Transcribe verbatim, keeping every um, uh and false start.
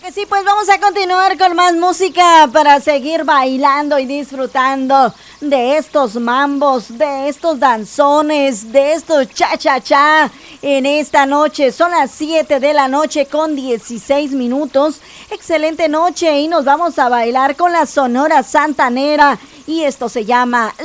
Que sí, pues vamos a continuar con más música para seguir bailando y disfrutando de estos mambos, de estos danzones, de estos cha-cha-cha en esta noche. Son las siete de la noche con dieciséis minutos. Excelente noche y nos vamos a bailar con la Sonora Santanera y esto se llama